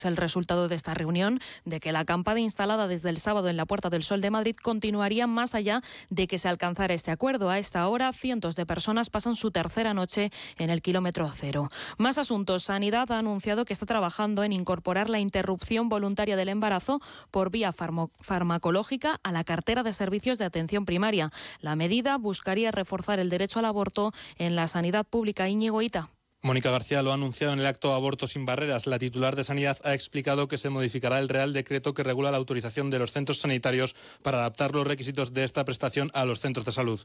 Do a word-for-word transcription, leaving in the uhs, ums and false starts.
el resultado de esta reunión de que la acampada instalada desde el sábado en la Puerta del Sol de Madrid continuaría más allá de que se alcanzara este acuerdo. A esta hora, cientos de personas pasan su tercera noche en el kilómetro cero. Más asuntos. Sanidad ha anunciado que está trabajando en incorporar la interrupción voluntaria del embarazo por vía farmo- farmacológica a la cartera de servicios de atención primaria. La medida buscaría reforzar el derecho al aborto en la sanidad pública. Íñigo Ita. Mónica García lo ha anunciado en el acto Aborto sin barreras. La titular de Sanidad ha explicado que se modificará el Real Decreto que regula la autorización de los centros sanitarios para adaptar los requisitos de esta prestación a los centros de salud.